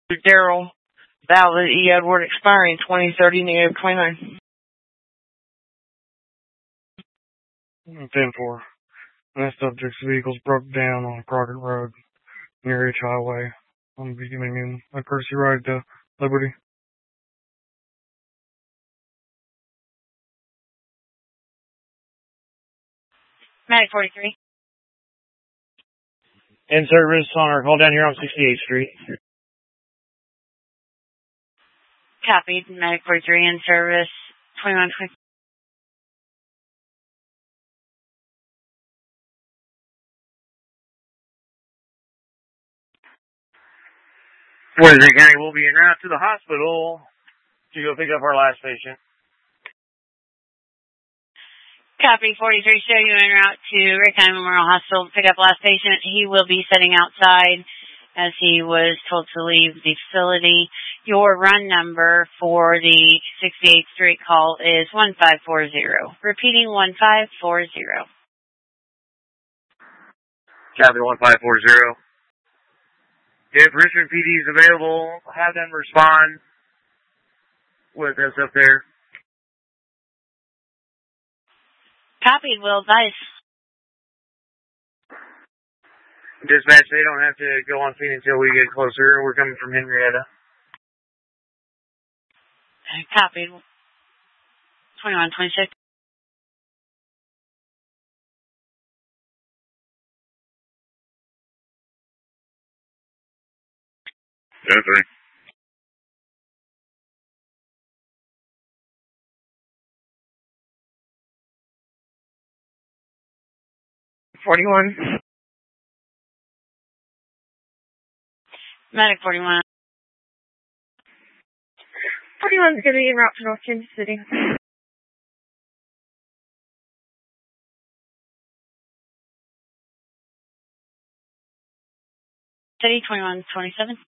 Daryl, valid E. Edward, expiring 2030, -29. 10-4. That subject's vehicles broke down on Crockett Road near H Highway. I'm be giving him a courtesy ride to Liberty. Medic 43. In service on our call down here on 68th Street. Copied. Medic 43 in service. 2120. Wednesday County will be en route to the hospital to go pick up our last patient. Copy. 43, show you en route to Wright County Memorial Hospital to pick up last patient. He will be sitting outside as he was told to leave the facility. Your run number for the 68th Street call is 1540. Repeating 1540. Copy 1540. If Richmond PD is available, have them respond with us up there. Copied. Will advise. Dispatch, they don't have to go on scene until we get closer. We're coming from Henrietta. Copied. 2126. That's right. 41. Medic 41. 41 is going to be en route to North Kansas City. City 2127.